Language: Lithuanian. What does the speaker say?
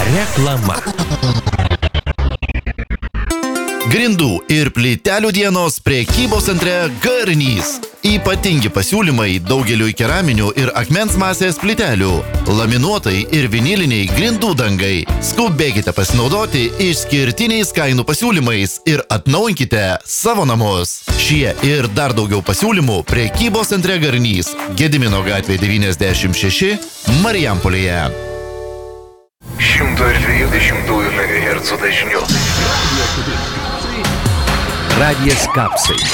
Reklama. Grindų ir plytelių dienos prekybos centre Garnys. Ypatingi pasiūlymai daugeliui keraminių ir akmens masės plytelių, laminuotai ir viniliniai grindų dangai. Skubėkite pasinaudoti išskirtiniais kainų pasiūlymais ir atnaujinkite savo namus. Šie ir dar daugiau pasiūlymų prekybos centre Garnys, Gedimino gatvė 96, Marijampolėje. 120 MHz dažniu. Radijas Kapsai.